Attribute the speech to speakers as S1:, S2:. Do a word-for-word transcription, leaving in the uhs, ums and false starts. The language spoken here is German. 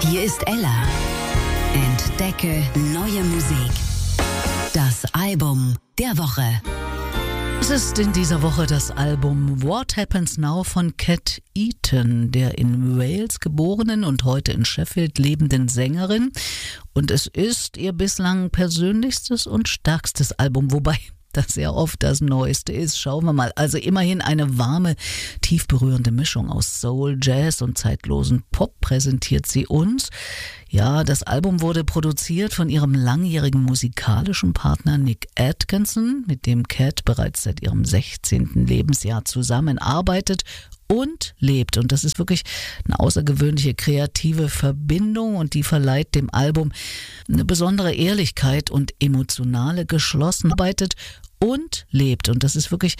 S1: Hier ist Ella. Entdecke neue Musik. Das Album der Woche.
S2: Es ist in dieser Woche das Album What Happens Now von Cat Eaton, der in Wales geborenen und heute in Sheffield lebenden Sängerin. Und es ist ihr bislang persönlichstes und stärkstes Album, wobei das sehr oft das Neueste ist. Schauen wir mal. Also immerhin eine warme, tief berührende Mischung aus Soul, Jazz und zeitlosen Pop präsentiert sie uns. Ja, das Album wurde produziert von ihrem langjährigen musikalischen Partner Nick Atkinson, mit dem Cat bereits seit ihrem sechzehnten Lebensjahr zusammenarbeitet und lebt. Und das ist wirklich eine außergewöhnliche kreative Verbindung und die verleiht dem Album eine besondere Ehrlichkeit und emotionale Geschlossenheit und lebt. Und das ist wirklich